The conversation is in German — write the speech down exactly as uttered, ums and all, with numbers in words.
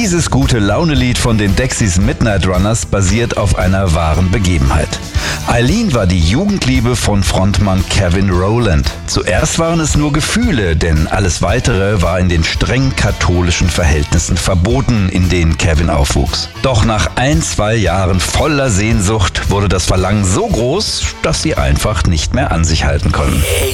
Dieses Gute-Laune-Lied von den Dexys Midnight Runners basiert auf einer wahren Begebenheit. Eileen war die Jugendliebe von Frontmann Kevin Rowland. Zuerst waren es nur Gefühle, denn alles Weitere war in den streng katholischen Verhältnissen verboten, in denen Kevin aufwuchs. Doch nach ein, zwei Jahren voller Sehnsucht wurde das Verlangen so groß, dass sie einfach nicht mehr an sich halten konnten.